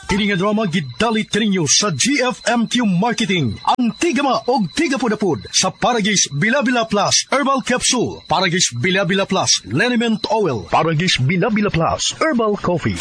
Kini nga drama gidalit kaninyo sa GFMQ Marketing. Ang tigama og tigapudapud sa Paragis Bila-Bila Plus Herbal Capsule, Paragis Bila-Bila Plus Liniment Oil, Paragis Bila-Bila Plus Herbal Coffee.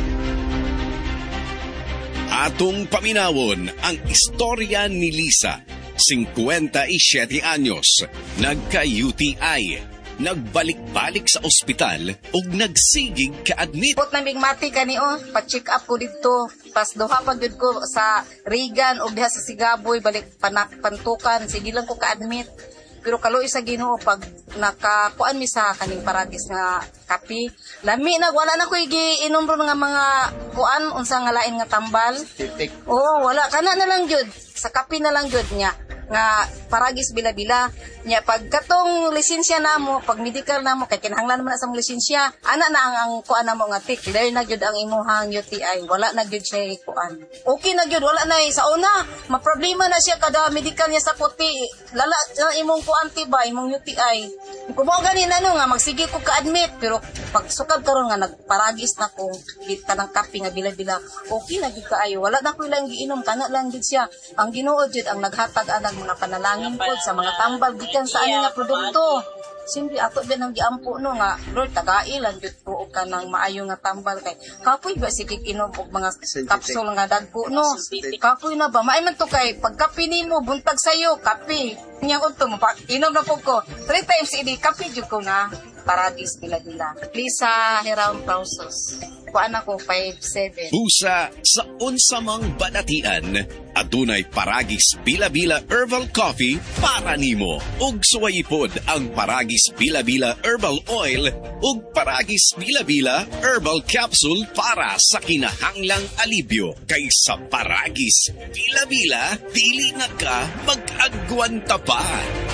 Atong paminawon ang istorya ni Lisa, 57 anyos, nagka-UTI. Nagbalik-balik sa ospital ug nagsigig ka-admit. Put na mati kani pa-check up ko dito. Pas duha pa gyud ko sa Regan ug diha sa Sigaboy balik pantukan. Sige lang ko ka-admit. Pero kaloy sa Ginoo pag nakakuan mi sa kaning Paragis nga kape. Lami na wala na ko giinom ron nga mga kuan unsa nga lain nga tambal. Oo, wala kana na lang gyud. Sa kape na lang gyud niya nga Paragis Bila-Bila nya pag katong lisensya namo pag medical namo kay kinahanglan man sa lisensya ana na ang kuan namo nga clear na gyud ang imuhang UTI wala na gyud siya kuan okay na gyud wala na sa una maproblema na siya kada medical niya sa puti lala imong kuan tiba imong UTI kumo gani na nga magsige ko ka-admit pero pag sukad karon nga nagparagis na ko tanang kape nga Bila-Bila okay na gyud kaayo wala na ko ilang giinom kana lang gyud siya ang Ginoo gyud ang naghatag anang mga panalangin pod sa mga tambal gikan sa ani nga produkto. Simple ato din ang giampo no nga Lord tagai lang jud ko og kanang maayo nga tambal kay kapoy ba sige inom og mga kapsul nga dagko no. Kapoy na ba maay man to kay pagkape nimo buntag sayo kape. Nya ko to inom na pud ko 3 times a day kape jud ko na Paragis Bila-Bila. Lisa Heraun Pausos. Kuan ako 5'7". Busa sa unsamang banatian, adunay Paragis Bila-Bila Herbal Coffee para nimo. Ug suwayipod ang Paragis Bila-Bila Herbal Oil ug Paragis Bila-Bila Herbal Capsule para sa kinahanglang alibyo. Kay sa Paragis Bila-Bila, dili na ka mag-agwanta pa.